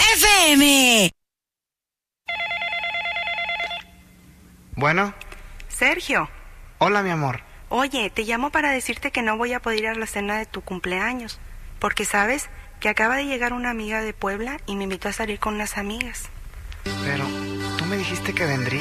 FM. Bueno. Sergio. Hola, mi amor. Oye, te llamo para decirte que no voy a poder ir a la cena de tu cumpleaños, porque sabes que acaba de llegar una amiga de Puebla y me invitó a salir con unas amigas. Pero tú me dijiste que vendría.